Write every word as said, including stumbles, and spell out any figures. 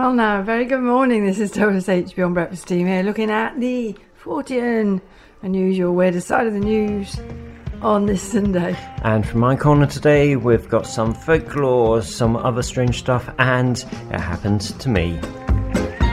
Well now, very good morning. This is Total H B on Breakfast Team here, looking at the Fortean Unusual Weirder Side of the News on this Sunday. And from my corner today, we've got some folklore, some other strange stuff, and it happened to me.